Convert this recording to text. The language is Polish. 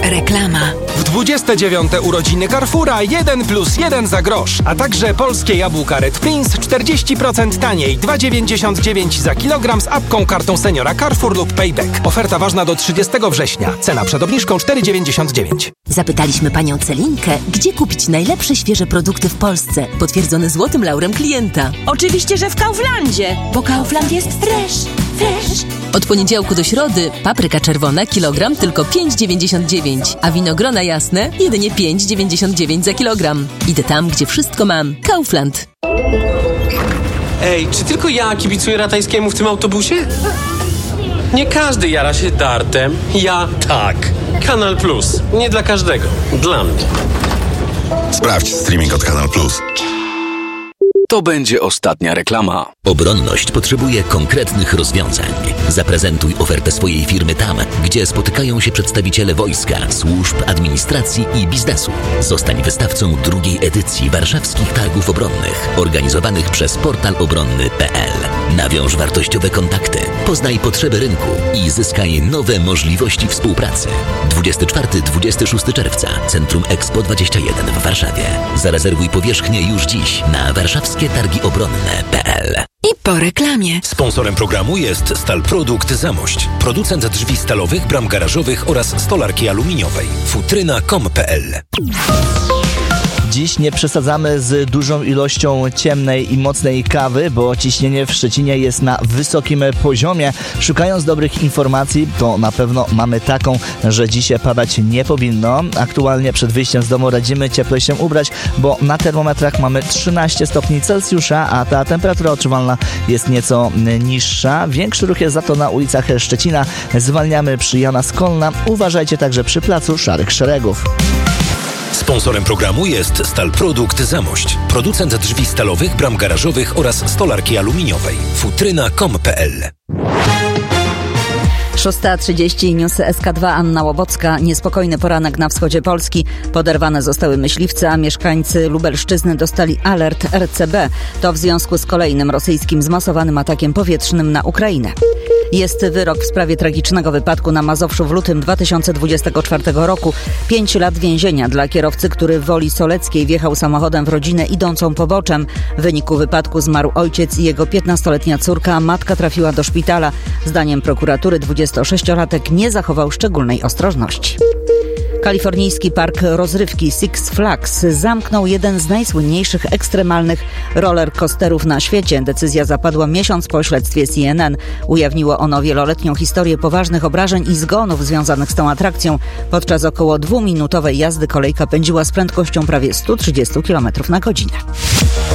Reklama. W 29. urodziny Carrefoura 1+1 za grosz, a także polskie jabłka Red Prince 40% taniej, 2,99 za kilogram z apką, kartą seniora Carrefour lub Payback. Oferta ważna do 30 września. Cena przed obniżką 4,99. Zapytaliśmy panią Celinkę, gdzie kupić najlepsze świeże produkty w Polsce, potwierdzone złotym laurem klienta. Oczywiście, że w Kauflandzie, bo Kaufland jest fresh. Od poniedziałku do środy papryka czerwona kilogram tylko 5,99, a winogrona jasne jedynie 5,99 za kilogram. Idę tam, gdzie wszystko mam. Kaufland. Ej, czy tylko ja kibicuję Ratajskiemu w tym autobusie? Nie każdy jara się dartem. Ja tak. Kanal Plus. Nie dla każdego. Dla mnie. Sprawdź streaming od Kanal Plus. To będzie ostatnia reklama. Obronność potrzebuje konkretnych rozwiązań. Zaprezentuj ofertę swojej firmy tam, gdzie spotykają się przedstawiciele wojska, służb, administracji i biznesu. Zostań wystawcą drugiej edycji Warszawskich Targów Obronnych, organizowanych przez portal obronny.pl. Nawiąż wartościowe kontakty, poznaj potrzeby rynku i zyskaj nowe możliwości współpracy. 24-26 czerwca, Centrum Expo 21 w Warszawie. Zarezerwuj powierzchnię już dziś na warszawskie-targi-obronne.pl. I po reklamie. Sponsorem programu jest Stalprodukt Zamość, producent drzwi stalowych, bram garażowych oraz stolarki aluminiowej. Futryna.com.pl. Dziś nie przesadzamy z dużą ilością ciemnej i mocnej kawy, bo ciśnienie w Szczecinie jest na wysokim poziomie. Szukając dobrych informacji, to na pewno mamy taką, że dzisiaj padać nie powinno. Aktualnie przed wyjściem z domu radzimy cieplej się ubrać, bo na termometrach mamy 13 stopni Celsjusza, a ta temperatura odczuwalna jest nieco niższa. Większy ruch jest za to na ulicach Szczecina. Zwalniamy przy Jana Skolna. Uważajcie także przy placu Szarych Szeregów. Sponsorem programu jest Stalprodukt Zamość, producent drzwi stalowych, bram garażowych oraz stolarki aluminiowej. Futryna.com.pl. 6:30 Newsy SK2, Anna Łobocka. Niespokojny poranek na wschodzie Polski. Poderwane zostały myśliwce, a mieszkańcy Lubelszczyzny dostali alert RCB. To w związku z kolejnym rosyjskim zmasowanym atakiem powietrznym na Ukrainę. Jest wyrok w sprawie tragicznego wypadku na Mazowszu w lutym 2024 roku. 5 lat więzienia dla kierowcy, który w Woli Soleckiej wjechał samochodem w rodzinę idącą poboczem. W wyniku wypadku zmarł ojciec i jego 15-letnia córka, a matka trafiła do szpitala. Zdaniem prokuratury 26-latek nie zachował szczególnej ostrożności. Kalifornijski park rozrywki Six Flags zamknął jeden z najsłynniejszych ekstremalnych rollercoasterów na świecie. Decyzja zapadła miesiąc po śledztwie CNN. Ujawniło ono wieloletnią historię poważnych obrażeń i zgonów związanych z tą atrakcją. Podczas około 2-minutowej jazdy kolejka pędziła z prędkością prawie 130 km na godzinę.